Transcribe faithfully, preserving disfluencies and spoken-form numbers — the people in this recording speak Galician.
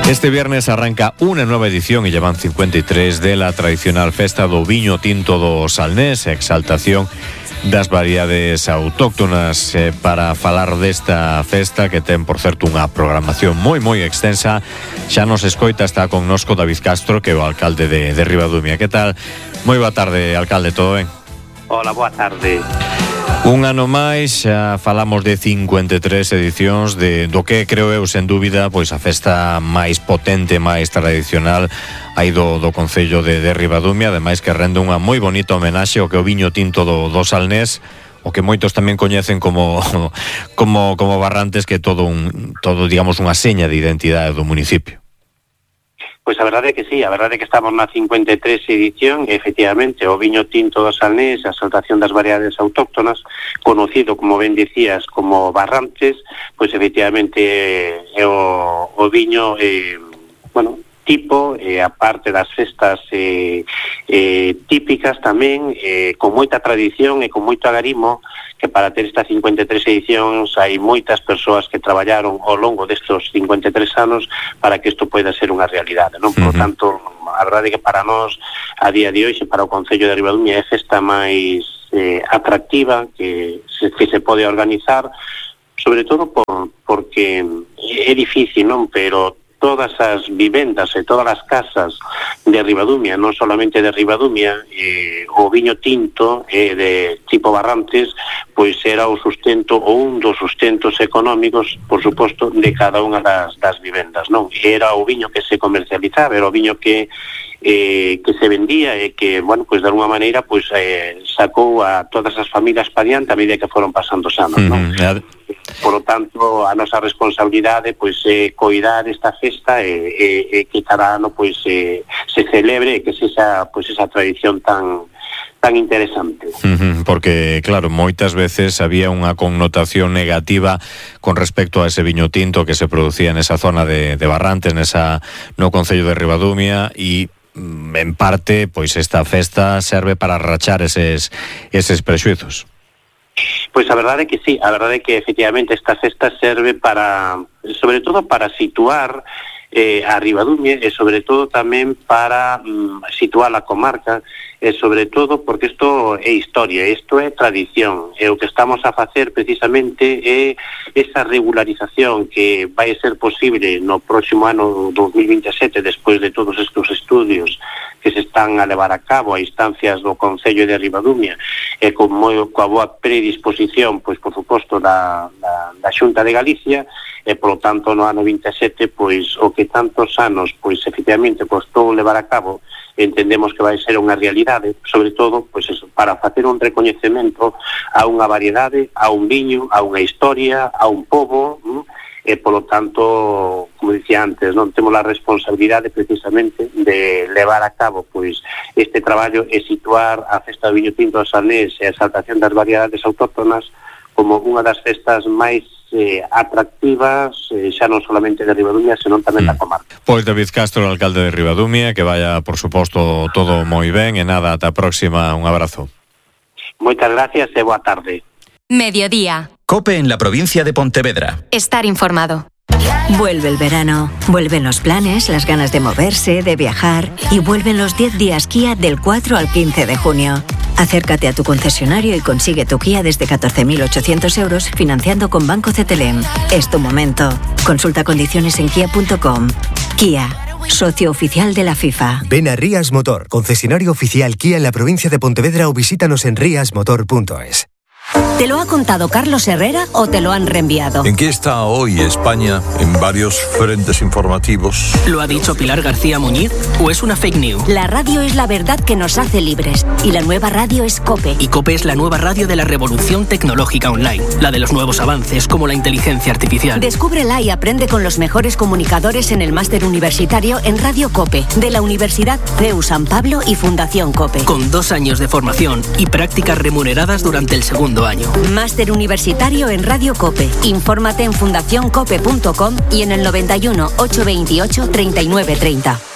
Este viernes arranca una nueva edición y llevan cincuenta y tres de la tradicional festa do viño tinto do Salnés, exaltación das variedades autóctonas. eh, para falar desta festa que ten, por certo, unha programación moi moi extensa, xa nos escoita, está connosco David Castro, que é o alcalde de, de Ribadumia. Que tal? Moi boa tarde, alcalde, todo ben? Hola, boa tarde. Un ano máis, xa falamos de cincuenta e tres edicións de, do que creo eu, sen dúbida, pois a festa máis potente, máis tradicional aí do, do Concello de, de Ribadumia, ademais que rende unha moi bonita homenaxe ao que o viño tinto do, do Salnés, o que moitos tamén coñecen como como como Barrantes, que é todo un todo, digamos, unha seña de identidade do municipio. Pois a verdade é que sí, a verdade é que estamos na cincuenta e tres edición, e efectivamente o viño tinto do Salnés, a exaltación das variedades autóctonas, conocido, como ben dicías, como Barrantes, pois efectivamente é o, o viño, eh, bueno, tipo, eh, a parte das festas eh, eh, típicas tamén, eh, con moita tradición e con moito agarimo, que para ter estas cincuenta e tres edicións hai moitas persoas que traballaron ao longo destes cincuenta e tres anos para que isto poida ser unha realidade, non? Por uh-huh. tanto, a verdade é que para nós, a día de hoxe, para o Concello de Ribadumia, é a festa máis eh, atractiva que se, que se pode organizar, sobre todo por, porque é difícil, non? Pero todas as vivendas e todas as casas de Ribadumia, non solamente de Ribadumia, eh, o viño tinto eh, de tipo Barrantes, pois era o sustento ou un dos sustentos económicos, por suposto, de cada unha das, das vivendas, non? Era o viño que se comercializaba, era o viño que eh, que se vendía e que, bueno, pois de alguma maneira pois eh, sacou a todas as familias pa diante a medida que foron pasando os anos, non? Mm-hmm. Por lo tanto, a nosa responsabilidade pois é eh, coidar esta festa e, e, e que cada ano pois eh, se celebre e que sexa pois esa tradición tan tan interesante. Uh-huh, porque, claro, moitas veces había unha connotación negativa con respecto a ese viño tinto que se producía nesa zona de, de Barrantes, nesa no Concello de Ribadumia, e en parte, pois esta festa serve para rachar eses eses prexuizos. Pois a verdade é que sí, a verdade é que efectivamente esta festa serve para, sobre todo para situar eh, a Ribadumia e sobre todo tamén para mm, situar a comarca e sobre todo porque isto é historia, isto é tradición, e o que estamos a facer precisamente é esa regularización que vai ser posible no próximo ano dos mil veintisiete, despois de todos estes estudios que se están a levar a cabo a instancias do Concello de Ribadumia e con moi, coa boa predisposición, pois por suposto da, da, da Xunta de Galicia, e polo tanto no ano veintisiete, pois o que tantos anos pois efectivamente costou levar a cabo, entendemos que vai ser unha realidade, sobre todo pois eso, para facer un recoñecemento a unha variedade, a un viño, a unha historia, a un pobo, ¿no? E polo tanto, como dicía antes, non temos a responsabilidade precisamente de levar a cabo pois este traballo e situar a festa do viño tinto do Salnés e a exaltación das variedades autóctonas como unha das festas máis eh, atractivas, eh, xa non solamente de Ribadumia, senón tamén mm. da comarca. Pois David Castro, alcalde de Ribadumia, que vaya, por suposto, todo moi ben, e nada, ata a próxima, un abrazo. Moitas gracias e boa tarde. Mediodía. COPE en la provincia de Pontevedra. Estar informado. Vuelve el verano, vuelven los planes, las ganas de moverse, de viajar, y vuelven los diez días Kia del cuatro al quince de junio. Acércate a tu concesionario y consigue tu Kia desde catorce mil ochocientos euros financiando con Banco Cetelem. Es tu momento. Consulta condiciones en kia punto com. Kia, socio oficial de la FIFA. Ven a Rías Motor, concesionario oficial Kia en la provincia de Pontevedra, o visítanos en rias motor punto es. ¿Te lo ha contado Carlos Herrera o te lo han reenviado? ¿En qué está hoy España en varios frentes informativos? ¿Lo ha dicho Pilar García Muñiz o es una fake news? La radio es la verdad que nos hace libres y la nueva radio es COPE. Y COPE es la nueva radio de la revolución tecnológica online, la de los nuevos avances como la inteligencia artificial. Descúbrela y aprende con los mejores comunicadores en el máster universitario en Radio COPE de la Universidad C E U San Pablo y Fundación COPE. Con dos años de formación y prácticas remuneradas durante el segundo año. Máster universitario en Radio COPE. Infórmate en fundación cope punto com y en el noventa y uno, ochocientos veintiocho, treinta y nueve treinta.